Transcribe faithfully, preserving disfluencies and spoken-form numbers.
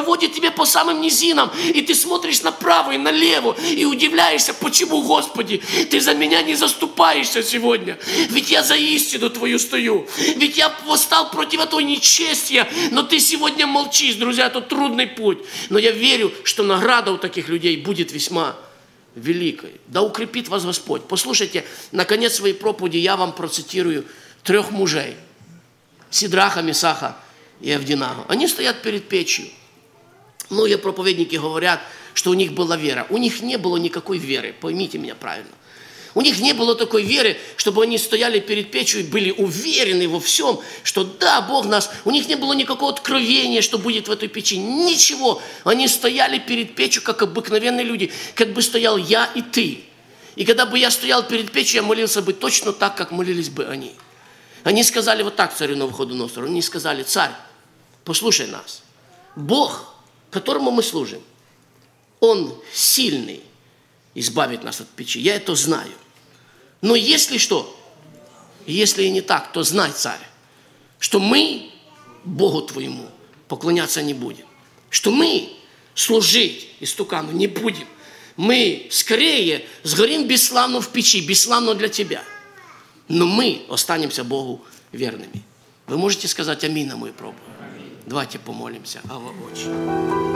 проводит тебя по самым низинам, и ты смотришь направо и налево, и удивляешься, почему, Господи, ты за меня не заступаешься сегодня. Ведь я за истину Твою стою. Ведь я восстал против этого нечестия, но ты сегодня молчишь, друзья, это трудный путь. Но я верю, что награда у таких людей будет весьма великой. Да укрепит вас Господь. Послушайте, наконец своей проповеди я вам процитирую трех мужей. Сидраха, Месаха и Авдинаго. Они стоят перед печью. Многие проповедники говорят, что у них была вера. У них не было никакой веры, поймите меня правильно. У них не было такой веры, чтобы они стояли перед печью и были уверены во всем, что да, Бог нас. У них не было никакого откровения, что будет в этой печи. Ничего. Они стояли перед печью, как обыкновенные люди, как бы стоял я и ты. И когда бы я стоял перед печью, я молился бы точно так, как молились бы они. Они сказали вот так царю Навуходоносору. Они сказали: царь, послушай нас. Бог, которому мы служим, Он сильный избавить нас от печи. Я это знаю. Но если что, если и не так, то знай, царь, что мы Богу твоему поклоняться не будем. Что мы служить истукану не будем. Мы скорее сгорим бесславно в печи, бесславно для тебя. Но мы останемся Богу верными. Вы можете сказать аминь на мою проповедь? Давайте помолимся. Ава, Отче.